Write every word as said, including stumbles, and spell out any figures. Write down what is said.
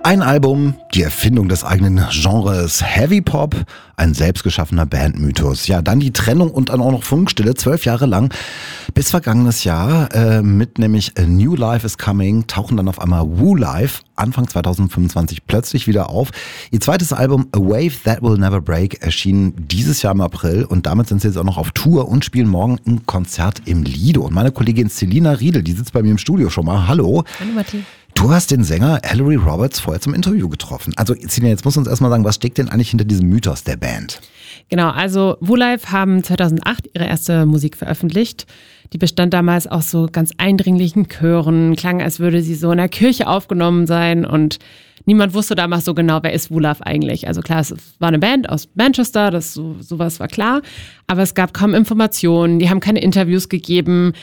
Ein Album, die Erfindung des eigenen Genres Heavy Pop, ein selbstgeschaffener Bandmythos. Ja, dann die Trennung und dann auch noch Funkstille, zwölf Jahre lang. Bis vergangenes Jahr äh, mit nämlich A New Life is Coming tauchen dann auf einmal Woo Life Anfang zwanzig fünfundzwanzig plötzlich wieder auf. Ihr zweites Album A Wave That Will Never Break erschien dieses Jahr im April und damit sind sie jetzt auch noch auf Tour und spielen morgen ein Konzert im Lido. Und meine Kollegin Selina Riedel, die sitzt bei mir im Studio schon mal. Hallo. Hallo Matti. Du hast den Sänger Ellery Roberts vorher zum Interview getroffen. Also Selina, jetzt musst du uns erstmal sagen, was steckt denn eigentlich hinter diesem Mythos der Band? Genau, also Woo Life haben zweitausendacht ihre erste Musik veröffentlicht. Die bestand damals aus so ganz eindringlichen Chören, klang, als würde sie so in der Kirche aufgenommen sein und niemand wusste damals so genau, wer ist Woo Life eigentlich. Also klar, es war eine Band aus Manchester, das so, sowas war klar, aber es gab kaum Informationen, die haben keine Interviews gegeben.